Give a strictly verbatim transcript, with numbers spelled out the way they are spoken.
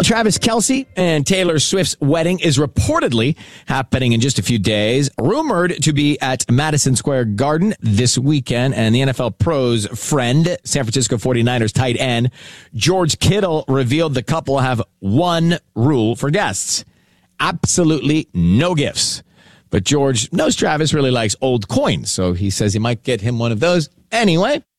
Travis Kelce and Taylor Swift's wedding is reportedly happening in just a few days, rumored to be at Madison Square Garden this weekend. And the N F L pros friend, San Francisco forty-niners tight end, George Kittle, revealed the couple have one rule for guests: absolutely no gifts. But George knows Travis really likes old coins, so he says he might get him one of those anyway.